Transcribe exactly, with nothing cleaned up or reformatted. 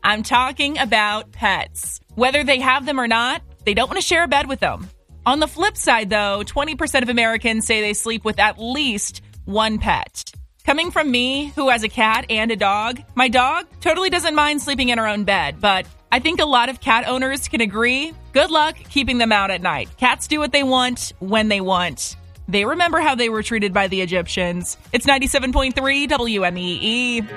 I'm talking about pets. Whether they have them or not, they don't want to share a bed with them. On the flip side, though, twenty percent of Americans say they sleep with at least one pet. Coming from me, who has a cat and a dog, my dog totally doesn't mind sleeping in her own bed, but I think a lot of cat owners can agree. Good luck keeping them out at night. Cats do what they want when they want. They remember how they were treated by the Egyptians. It's ninety-seven point three W M E E.